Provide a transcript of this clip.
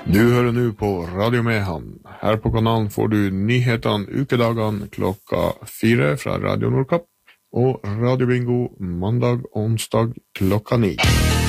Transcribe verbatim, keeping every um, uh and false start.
Du hører nå på Radio Mehamn. Her på kanalen får du nyhetene ukedagene klokka fire fra Radio Nordkapp og Radio Bingo mandag og onsdag klokka ni.